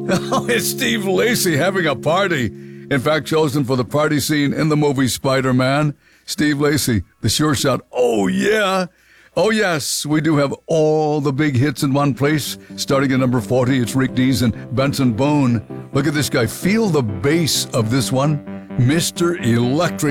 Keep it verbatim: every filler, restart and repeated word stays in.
Oh, it's Steve Lacy having a party. In fact, chosen for the party scene in the movie Spider-Man. Steve Lacy, the sure shot. Oh, yeah. Oh, yes, we do have all the big hits in one place. Starting at number forty, it's Rick Dees and Benson Boone. Look at this guy. Feel the bass of this one. Mister Electric.